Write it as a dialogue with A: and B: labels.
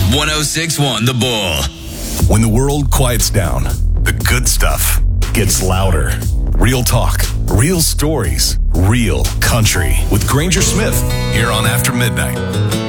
A: 1061 The Bull.
B: When the world quiets down, the good stuff gets louder. Real talk, real stories, real country. With Granger Smith, here on After Midnight.